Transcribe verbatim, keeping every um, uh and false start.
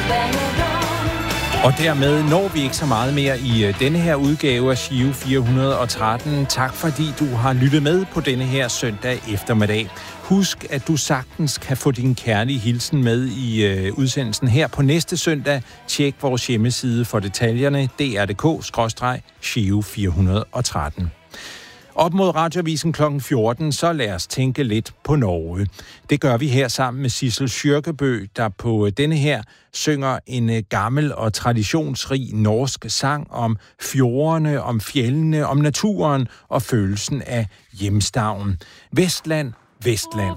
Og dermed når vi ikke så meget mere i denne her udgave af Giro fire hundrede og tretten. Tak fordi du har lyttet med på denne her søndag eftermiddag. Husk, at du sagtens kan få din kærlige hilsen med i øh, udsendelsen her på næste søndag. Tjek vores hjemmeside for detaljerne, d r punktum d k skråstreg Giro fire hundrede og tretten. Op mod Radioavisen klokken fjorten, så lad os tænke lidt på Norge. Det gør vi her sammen med Sissel Kyrkjebø, der på denne her synger en gammel og traditionsrig norsk sang om fjordene, om fjellene, om naturen og følelsen af hjemstavn. Vestland, Vestland.